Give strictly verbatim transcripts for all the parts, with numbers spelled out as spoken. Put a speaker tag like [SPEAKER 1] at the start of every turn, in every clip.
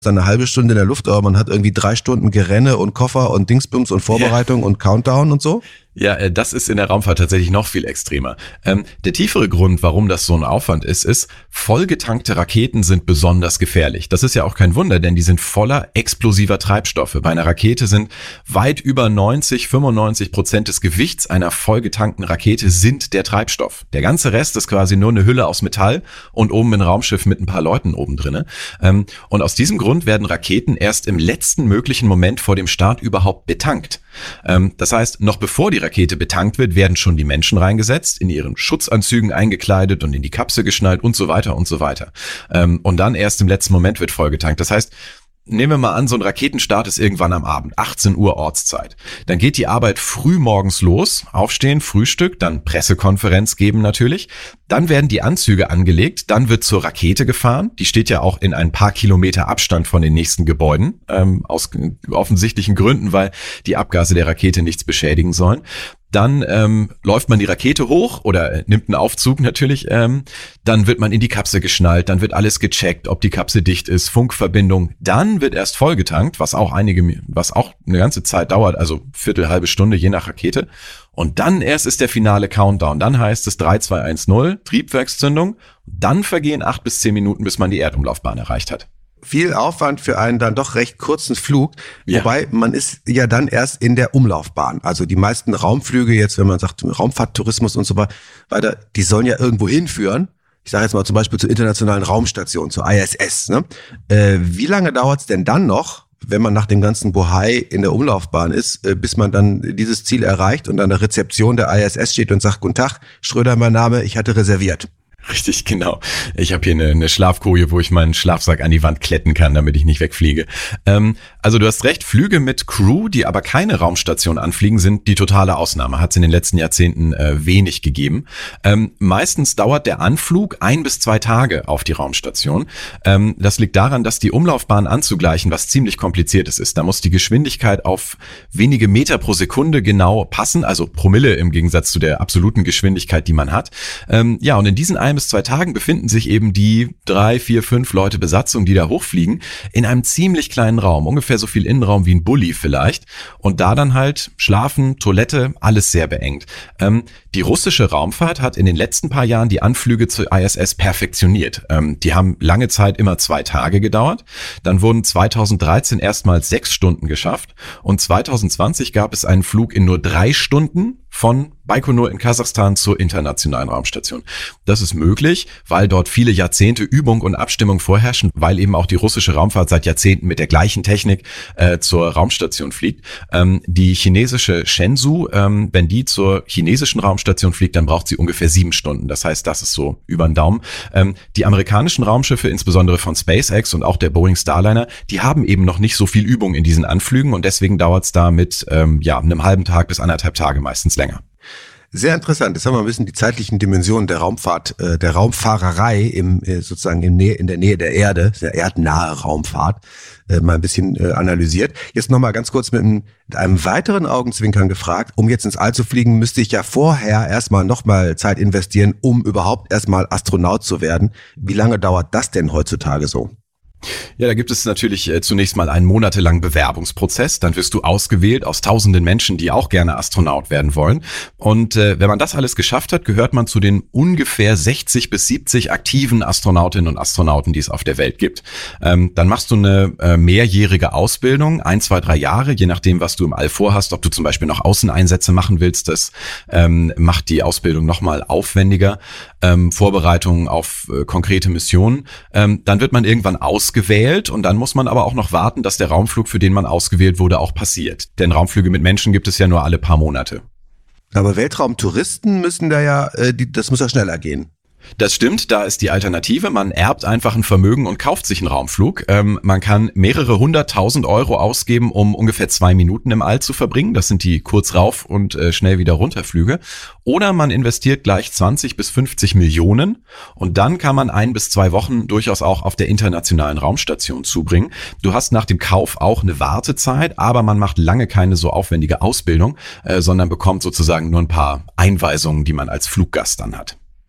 [SPEAKER 1] dann eine halbe Stunde in der Luft, aber man hat irgendwie drei Stunden Gerenne und Koffer und Dingsbums und Vorbereitung ja. und Countdown und so?
[SPEAKER 2] Ja, das ist in der Raumfahrt tatsächlich noch viel extremer. Ähm, der tiefere Grund, warum das so ein Aufwand ist, ist, vollgetankte Raketen sind besonders gefährlich. Das ist ja auch kein Wunder, denn die sind voller explosiver Treibstoffe. Bei einer Rakete sind weit über neunzig, fünfundneunzig Prozent des Gewichts einer vollgetankten Rakete sind der Treibstoff. Der ganze Rest ist quasi nur eine Hülle aus Metall und oben ein Raumschiff mit ein paar Leuten oben drinne. Ähm, und aus diesem Grund werden Raketen erst im letzten möglichen Moment vor dem Start überhaupt betankt. Ähm, das heißt, noch bevor die Rakete betankt wird, werden schon die Menschen reingesetzt, in ihren Schutzanzügen eingekleidet und in die Kapsel geschnallt und so weiter und so weiter. Ähm, und dann erst im letzten Moment wird vollgetankt. Das heißt, nehmen wir mal an, so ein Raketenstart ist irgendwann am Abend, achtzehn Uhr Ortszeit. Dann geht die Arbeit früh morgens los, aufstehen, Frühstück, dann Pressekonferenz geben natürlich. Dann werden die Anzüge angelegt, dann wird zur Rakete gefahren. Die steht ja auch in ein paar Kilometer Abstand von den nächsten Gebäuden, ähm, aus offensichtlichen Gründen, weil die Abgase der Rakete nichts beschädigen sollen. Dann ähm, läuft man die Rakete hoch oder nimmt einen Aufzug natürlich. Ähm, dann wird man in die Kapsel geschnallt, dann wird alles gecheckt, ob die Kapsel dicht ist, Funkverbindung. Dann wird erst vollgetankt, was auch einige, was auch eine ganze Zeit dauert, also Viertel, halbe Stunde je nach Rakete. Und dann erst ist der finale Countdown. Dann heißt es drei, zwei, eins, null, Triebwerkszündung. Dann vergehen acht bis zehn Minuten, bis man die Erdumlaufbahn erreicht hat.
[SPEAKER 1] Viel Aufwand für einen dann doch recht kurzen Flug,
[SPEAKER 2] ja.
[SPEAKER 1] Wobei man ist ja dann erst in der Umlaufbahn. Also die meisten Raumflüge jetzt, wenn man sagt Raumfahrttourismus und so weiter, die sollen ja irgendwo hinführen. Ich sage jetzt mal zum Beispiel zur internationalen Raumstation, zur I S S. Ne? Äh, wie lange dauert es denn dann noch, wenn man nach dem ganzen Bohai in der Umlaufbahn ist, äh, bis man dann dieses Ziel erreicht und an der Rezeption der I S S steht und sagt, guten Tag, Schröder mein Name, ich hatte reserviert.
[SPEAKER 2] Richtig, genau. Ich habe hier eine, eine Schlafkoje, wo ich meinen Schlafsack an die Wand kletten kann, damit ich nicht wegfliege. Ähm, also du hast recht, Flüge mit Crew, die aber keine Raumstation anfliegen, sind die totale Ausnahme. Hat es in den letzten Jahrzehnten äh, wenig gegeben. Ähm, meistens dauert der Anflug ein bis zwei Tage auf die Raumstation. Ähm, das liegt daran, dass die Umlaufbahn anzugleichen, was ziemlich kompliziertes ist. Da muss die Geschwindigkeit auf wenige Meter pro Sekunde genau passen, also Promille im Gegensatz zu der absoluten Geschwindigkeit, die man hat. Ähm, ja, und in diesen ein bis zwei Tagen befinden sich eben die drei, vier, fünf Leute Besatzung, die da hochfliegen, in einem ziemlich kleinen Raum, ungefähr so viel Innenraum wie ein Bulli vielleicht, und da dann halt schlafen, Toilette, alles sehr beengt. Ähm, die russische Raumfahrt hat in den letzten paar Jahren die Anflüge zur I S S perfektioniert. Ähm, die haben lange Zeit immer zwei Tage gedauert, dann wurden zweitausenddreizehn erstmals sechs Stunden geschafft und zweitausendzwanzig gab es einen Flug in nur drei Stunden von Baikonur in Kasachstan zur internationalen Raumstation. Das ist möglich, weil dort viele Jahrzehnte Übung und Abstimmung vorherrschen, weil eben auch die russische Raumfahrt seit Jahrzehnten mit der gleichen Technik äh, zur Raumstation fliegt. Ähm, die chinesische Shenzhou, ähm, wenn die zur chinesischen Raumstation fliegt, dann braucht sie ungefähr sieben Stunden. Das heißt, das ist so über den Daumen. Ähm, die amerikanischen Raumschiffe, insbesondere von SpaceX und auch der Boeing Starliner, die haben eben noch nicht so viel Übung in diesen Anflügen und deswegen dauert es da mit ähm, ja, einem halben Tag bis anderthalb Tage meistens länger.
[SPEAKER 1] Sehr interessant. Jetzt haben wir ein bisschen die zeitlichen Dimensionen der Raumfahrt, äh, der Raumfahrerei im äh, sozusagen im Nähe, in der Nähe der Erde, der erdnahe Raumfahrt, äh, mal ein bisschen äh, analysiert. Jetzt nochmal ganz kurz mit einem, mit einem weiteren Augenzwinkern gefragt. Um jetzt ins All zu fliegen, müsste ich ja vorher erstmal nochmal Zeit investieren, um überhaupt erstmal Astronaut zu werden. Wie lange dauert das denn heutzutage so?
[SPEAKER 2] Ja, da gibt es natürlich äh, zunächst mal einen monatelangen Bewerbungsprozess. Dann wirst du ausgewählt aus tausenden Menschen, die auch gerne Astronaut werden wollen. Und äh, wenn man das alles geschafft hat, gehört man zu den ungefähr sechzig bis siebzig aktiven Astronautinnen und Astronauten, die es auf der Welt gibt. Ähm, dann machst du eine äh, mehrjährige Ausbildung, ein, zwei, drei Jahre, je nachdem, was du im All vorhast. Ob du zum Beispiel noch Außeneinsätze machen willst, das ähm, macht die Ausbildung nochmal aufwendiger. Ähm, Vorbereitungen auf äh, konkrete Missionen. Ähm, dann wird man irgendwann aus gewählt und dann muss man aber auch noch warten, dass der Raumflug, für den man ausgewählt wurde, auch passiert. Denn Raumflüge mit Menschen gibt es ja nur alle paar Monate.
[SPEAKER 1] Aber Weltraumtouristen müssen da ja, äh, die, das muss ja schneller gehen.
[SPEAKER 2] Das stimmt, da ist die Alternative. Man erbt einfach ein Vermögen und kauft sich einen Raumflug. Ähm, man kann mehrere hunderttausend Euro ausgeben, um ungefähr zwei Minuten im All zu verbringen. Das sind die kurz rauf und äh, schnell wieder runterflüge. Oder man investiert gleich zwanzig bis fünfzig Millionen und dann kann man ein bis zwei Wochen durchaus auch auf der internationalen Raumstation zubringen. Du hast nach dem Kauf auch eine Wartezeit, aber man macht lange keine so aufwendige Ausbildung, äh, sondern bekommt sozusagen nur ein paar Einweisungen, die man als Fluggast dann hat.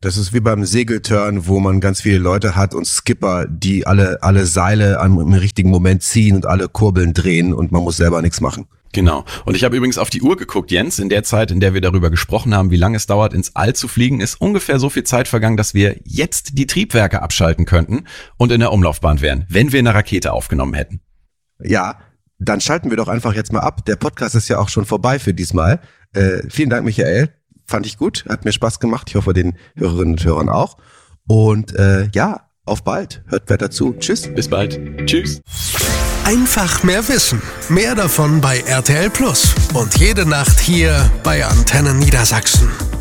[SPEAKER 1] Das ist wie beim Segelturn, wo man ganz viele Leute hat und Skipper, die alle alle Seile am, im richtigen Moment ziehen und alle Kurbeln drehen und man muss selber nichts machen.
[SPEAKER 2] Genau. Und ich habe übrigens auf die Uhr geguckt, Jens. In der Zeit, in der wir darüber gesprochen haben, wie lange es dauert, ins All zu fliegen, ist ungefähr so viel Zeit vergangen, dass wir jetzt die Triebwerke abschalten könnten und in der Umlaufbahn wären, wenn wir eine Rakete aufgenommen hätten.
[SPEAKER 1] Ja, dann schalten wir doch einfach jetzt mal ab. Der Podcast ist ja auch schon vorbei für diesmal. Äh, vielen Dank, Michael. Fand ich gut, hat mir Spaß gemacht. Ich hoffe, den Hörerinnen und Hörern auch. Und äh, ja, auf bald. Hört weiter zu. Tschüss.
[SPEAKER 2] Bis bald. Tschüss.
[SPEAKER 3] Einfach mehr wissen. Mehr davon bei R T L Plus. Und jede Nacht hier bei Antenne Niedersachsen.